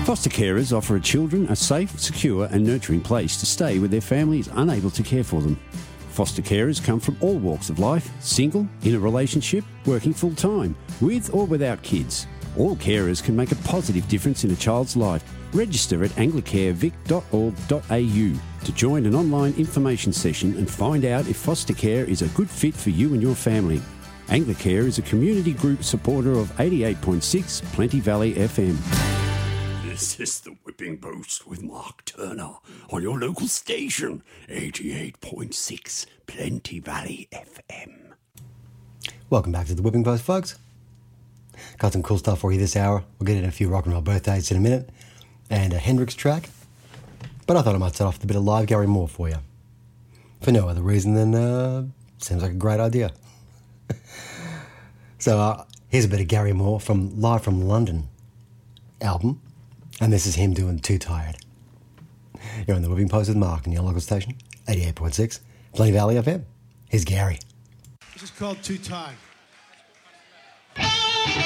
Foster carers offer children a safe, secure and nurturing place to stay where their family is unable to care for them. Foster carers come from all walks of life, single, in a relationship, working full-time, with or without kids. All carers can make a positive difference in a child's life. Register at anglicarevic.org.au to join an online information session and find out if foster care is a good fit for you and your family. Anglicare is a community group supporter of 88.6 Plenty Valley FM. This is the Whipping Post with Mark Turner on your local station, 88.6 Plenty Valley FM. Welcome back to the Whipping Post, folks. Got some cool stuff for you this hour. We'll get in a few rock and roll birthdays in a minute and a Hendrix track. But I thought I might start off with a bit of live Gary Moore for you. For no other reason than seems like a great idea. So here's a bit of Gary Moore from Live from London album. And this is him doing Too Tired. You're on the Whipping Post with Mark in your local station, 88.6 Plenty Valley FM. Here's Gary. This is called Too Tired.